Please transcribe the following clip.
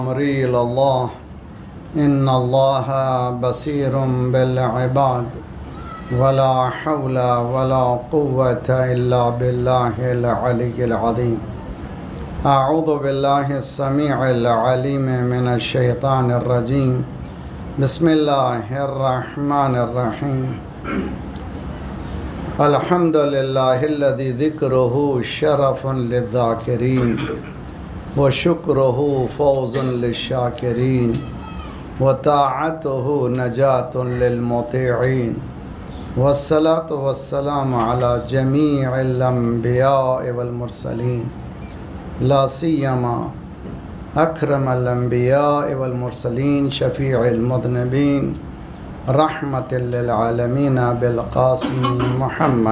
أمري إلى الله إن الله بصير بالعباد ولا حول ولا قوة إلا بالله العلي العظيم. أعوذ بالله السميع العليم من الشيطان الرجيم. بسم الله الرحمن الرحيم. الحمد لله الذي ذكره شرف للذاكرين وشكره فوز للشاكرين وطاعته نجاة للمطيعين والصلاة والسلام على جميع الأنبياء والمرسلين لا سيما أكرم الأنبياء والمرسلين شفيع المذنبين رحمة للعالمين بالقاسم محمد